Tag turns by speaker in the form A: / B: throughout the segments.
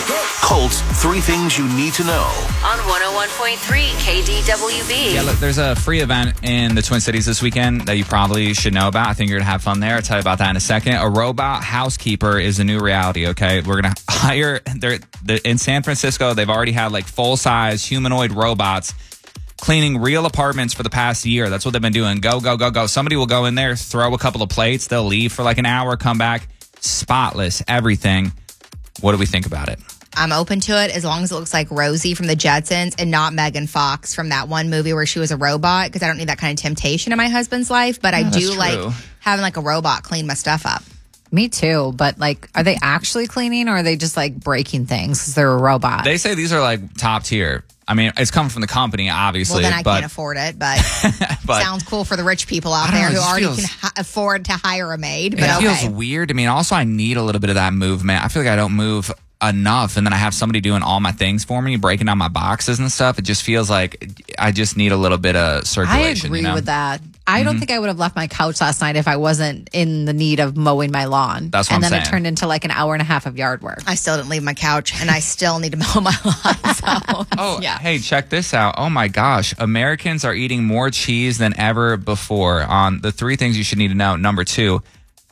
A: Colt's 3 Things You Need to Know.
B: On 101.3 KDWB.
C: Yeah, look, there's a free event in the Twin Cities this weekend that you probably should know about. I think you're going to have fun there. I'll tell you about that in a second. A robot housekeeper is a new reality, okay? We're going to hire... in San Francisco, they've already had like full-size humanoid robots cleaning real apartments for the past year. That's what they've been doing. Go, go, go, go. Somebody will go in there, throw a couple of plates. They'll leave for like an hour, come back. Spotless, everything. What do we think about it?
D: I'm open to it as long as it looks like Rosie from the Jetsons and not Megan Fox from that one movie where she was a robot, because I don't need that kind of temptation in my husband's life, but I do like having like a robot clean my stuff up.
E: Me too, but like, are they actually cleaning or are they just like breaking things because they're a robot?
C: They say these are like top tier. I mean, it's coming from the company, obviously.
D: Well, then I can't afford it, but, sounds cool for the rich people out there who already can afford to hire a maid. But
C: it feels weird to me. And also, I need a little bit of that movement. I feel like I don't move enough, and then I have somebody doing all my things for me, breaking down my boxes and stuff. It just feels like I just need a little bit of circulation.
E: I agree with that. I don't think I would have left my couch last night if I wasn't in the need of mowing my lawn.
C: That's what I'm saying.
E: And then it turned into like an hour and a half of yard work.
D: I still didn't leave my couch, and I still need to mow my lawn. So,
C: Hey, check this out. Oh my gosh. Americans are eating more cheese than ever before. On the 3 things you should need to know. Number 2,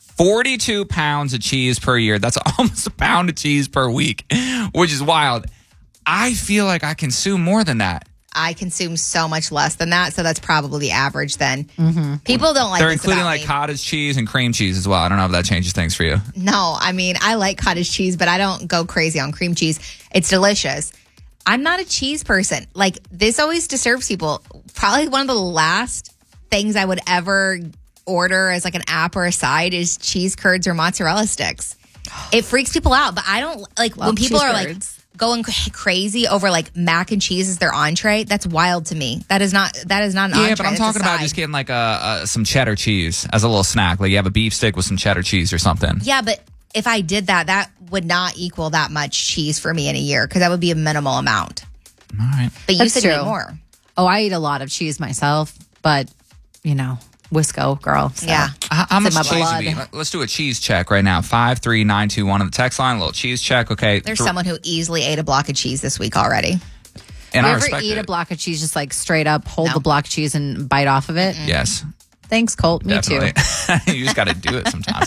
C: 42 pounds of cheese per year. That's almost a pound of cheese per week, which is wild. I feel like I consume more than that.
D: I consume so much less than that, so that's probably the average then. Mm-hmm. People don't like
C: They're
D: this
C: including
D: about
C: like
D: me.
C: cottage cheese and cream cheese as well. I don't know if that changes things for you.
D: No, I mean, I like cottage cheese, but I don't go crazy on cream cheese. It's delicious. I'm not a cheese person. Like, this always disturbs people. Probably one of the last things I would ever order as like an app or a side is cheese curds or mozzarella sticks. It freaks people out, but I don't like when people are like going crazy over like mac and cheese as their entree. That's wild to me. That is not an entree.
C: Yeah, but I'm talking about just getting like some cheddar cheese as a little snack. Like you have a beef stick with some cheddar cheese or something.
D: Yeah, but if I did that, that would not equal that much cheese for me in a year, because that would be a minimal amount.
C: All right.
D: But you said you eat more.
E: Oh, I eat a lot of cheese myself, but you know, Wisco girl. So.
D: Yeah.
C: How much
E: my
C: cheese
E: blood.
C: do you eat? Let's do a cheese check right now. 53921 on the text line. A little cheese check. Okay.
D: There's someone who easily ate a block of cheese this week already.
C: And
E: you
C: I
E: ever
C: respect
E: eat
C: it.
E: a block of cheese, just like straight up hold the block of cheese and bite off of it?
C: Yes.
E: Thanks, Colt. Me
C: Definitely.
E: too.
C: You just got to do it sometimes.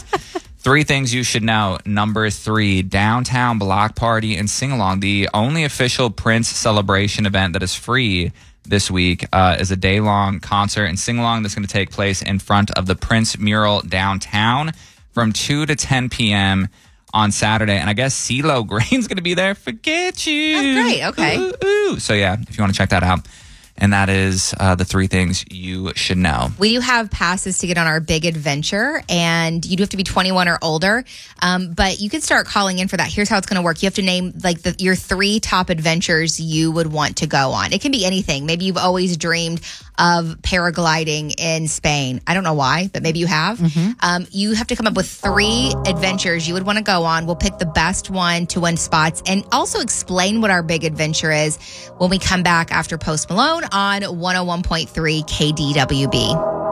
C: 3 things you should know. Number 3, downtown block party and sing along. The only official Prince celebration event that is free this week is a day-long concert and sing-along that's going to take place in front of the Prince mural downtown from 2 to 10 p.m. on Saturday. And I guess CeeLo Green's going to be there. Forget you.
D: That's great. Okay.
C: Ooh, ooh. So, yeah, if you want to check that out. And that is the 3 things you should know.
D: We do have passes to get on our big adventure, and you do have to be 21 or older. But you can start calling in for that. Here's how it's going to work. You have to name like your 3 top adventures you would want to go on. It can be anything. Maybe you've always dreamed of paragliding in Spain. I don't know why, but maybe you have. Mm-hmm. You have to come up with 3 adventures you would want to go on. We'll pick the best one to win spots, and also explain what our big adventure is when we come back after Post Malone on 101.3 KDWB.